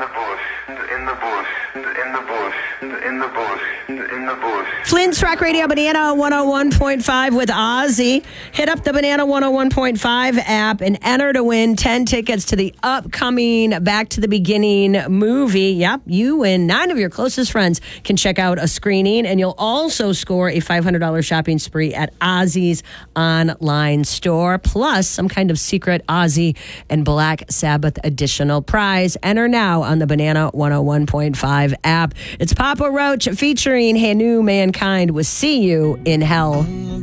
Flint's Rock Radio, Banana 101.5 with Ozzy. Hit up the Banana 101.5 app and enter to win 10 tickets to the upcoming Back to the Beginning movie. Yep, you and 9 of your closest friends can check out a screening, and you'll also score a $500 shopping spree at Ozzy's online store, plus some kind of secret Ozzy and Black Sabbath additional prize. Enter now on the Banana 101.5 app. It's Papa Roach featuring Hanu Mankind with See You in Hell.